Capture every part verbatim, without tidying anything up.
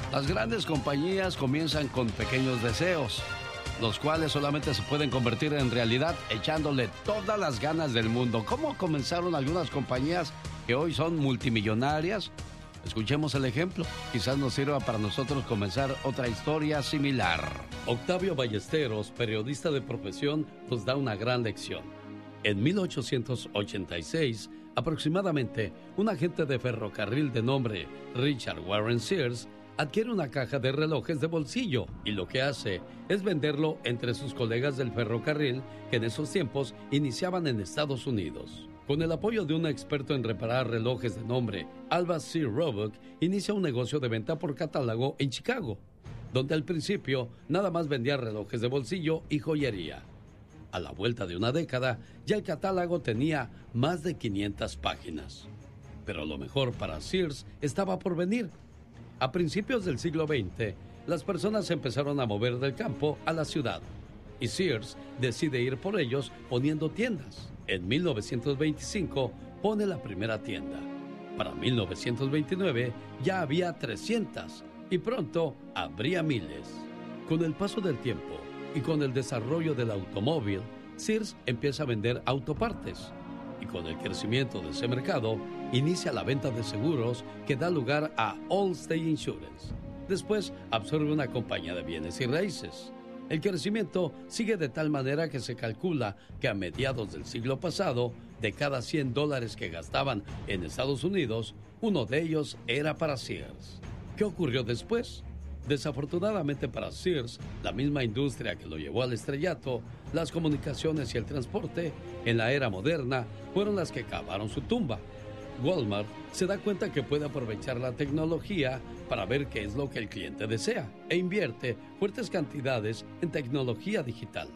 Las grandes compañías comienzan con pequeños deseos, los cuales solamente se pueden convertir en realidad echándole todas las ganas del mundo. ¿Cómo comenzaron algunas compañías que hoy son multimillonarias? Escuchemos el ejemplo. Quizás nos sirva para nosotros comenzar otra historia similar. Octavio Ballesteros, periodista de profesión, nos da una gran lección. En mil ochocientos ochenta y seis, aproximadamente, un agente de ferrocarril de nombre Richard Warren Sears adquiere una caja de relojes de bolsillo y lo que hace es venderlo entre sus colegas del ferrocarril que en esos tiempos iniciaban en Estados Unidos. Con el apoyo de un experto en reparar relojes de nombre Alva C. Roebuck, inicia un negocio de venta por catálogo en Chicago, donde al principio nada más vendía relojes de bolsillo y joyería. A la vuelta de una década, ya el catálogo tenía más de quinientas páginas. Pero lo mejor para Sears estaba por venir. A principios del siglo veinte, las personas se empezaron a mover del campo a la ciudad y Sears decide ir por ellos poniendo tiendas. En mil novecientos veinticinco pone la primera tienda. Para mil novecientos veintinueve ya había trescientas y pronto habría miles. Con el paso del tiempo y con el desarrollo del automóvil, Sears empieza a vender autopartes. Y con el crecimiento de ese mercado, inicia la venta de seguros que da lugar a Allstate Insurance. Después absorbe una compañía de bienes y raíces. El crecimiento sigue de tal manera que se calcula que a mediados del siglo pasado, de cada cien dólares que gastaban en Estados Unidos, uno de ellos era para Sears. ¿Qué ocurrió después? Desafortunadamente para Sears, la misma industria que lo llevó al estrellato, las comunicaciones y el transporte, en la era moderna, fueron las que cavaron su tumba. Walmart se da cuenta que puede aprovechar la tecnología para ver qué es lo que el cliente desea e invierte fuertes cantidades en tecnología digital.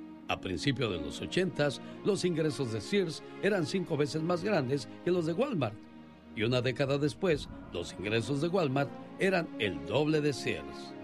A principios de los ochentas, los ingresos de Sears eran cinco veces más grandes que los de Walmart. Y una década después, los ingresos de Walmart eran el doble de Sears.